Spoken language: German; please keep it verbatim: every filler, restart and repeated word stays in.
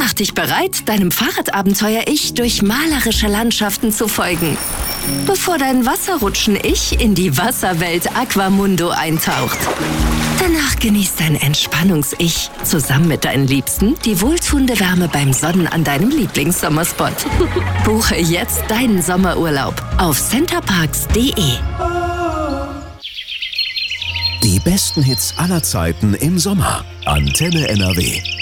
Mach dich bereit, deinem Fahrradabenteuer-Ich durch malerische Landschaften zu folgen, bevor dein Wasserrutschen-Ich in die Wasserwelt Aquamundo eintaucht. Danach genießt dein Entspannungs-Ich zusammen mit deinen Liebsten die wohltuende Wärme beim Sonnen an deinem Lieblingssommerspot. Buche jetzt deinen Sommerurlaub auf centerparks punkt de. Die besten Hits aller Zeiten im Sommer. Antenne N R W.